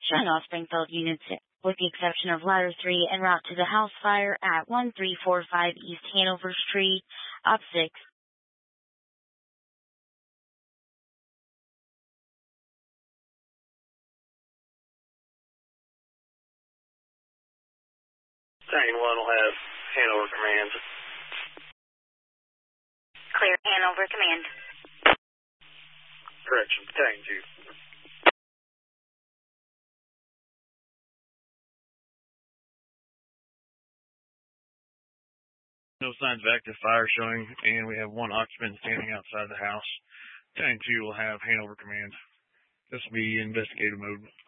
Showing all Springfield units, with the exception of Ladder 3, en route to the house fire at 1345 East Hanover Street, Op 6. Battalion 1 will have Hanover Command. Clear, Hanover Command. Correction, Battalion 2. No signs of active fire showing, and we have one occupant standing outside the house. Battalion 2 will have Hanover Command. This will be investigative mode.